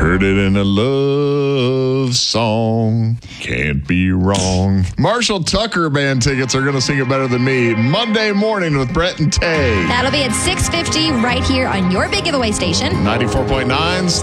Heard it in a love song. Can't be wrong. Marshall Tucker Band tickets are going to sing it better than me. Monday morning with Brett and Tay. That'll be at 6:50 right here on your big giveaway station. 94.9